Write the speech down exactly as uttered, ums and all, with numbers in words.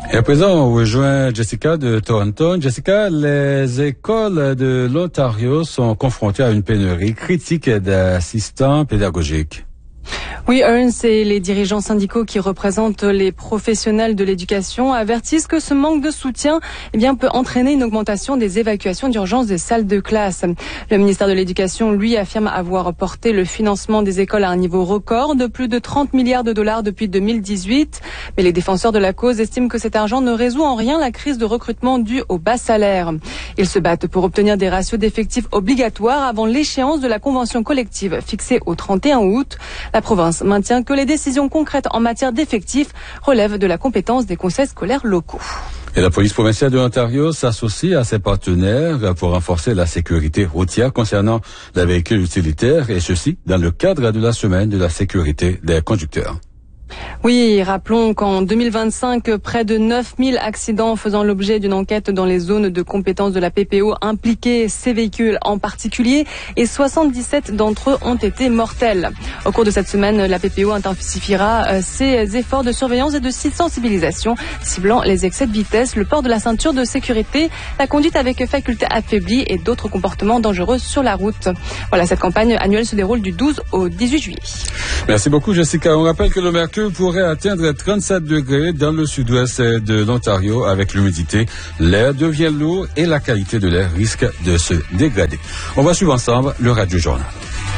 Et à présent, on rejoint Jessica de Toronto. Jessica, les écoles de l'Ontario sont confrontées à une pénurie critique d'assistants pédagogiques. Oui, Ernst et les dirigeants syndicaux qui représentent les professionnels de l'éducation avertissent que ce manque de soutien eh bien, peut entraîner une augmentation des évacuations d'urgence des salles de classe. Le ministère de l'Éducation, lui, affirme avoir porté le financement des écoles à un niveau record de plus de trente milliards de dollars depuis deux mille dix-huit. Mais les défenseurs de la cause estiment que cet argent ne résout en rien la crise de recrutement due aux bas salaires. Ils se battent pour obtenir des ratios d'effectifs obligatoires avant l'échéance de la convention collective fixée au trente et un août. La province maintient que les décisions concrètes en matière d'effectifs relèvent de la compétence des conseils scolaires locaux. Et la police provinciale de l'Ontario s'associe à ses partenaires pour renforcer la sécurité routière concernant les véhicules utilitaires, et ceci dans le cadre de la semaine de la sécurité des conducteurs. Oui, rappelons qu'en deux mille vingt-cinq, près de neuf mille accidents faisant l'objet d'une enquête dans les zones de compétence de la P P O impliquaient ces véhicules en particulier, et soixante-dix-sept d'entre eux ont été mortels. Au cours de cette semaine, la P P O intensifiera ses efforts de surveillance et de sensibilisation, ciblant les excès de vitesse, le port de la ceinture de sécurité, la conduite avec faculté affaiblie et d'autres comportements dangereux sur la route. Voilà, cette campagne annuelle se déroule du douze au dix-huit juillet. Merci beaucoup, Jessica. On rappelle que le mercure pourrait atteindre trente-sept degrés dans le sud-ouest de l'Ontario avec l'humidité. L'air devient lourd et la qualité de l'air risque de se dégrader. On va suivre ensemble le Radio Journal.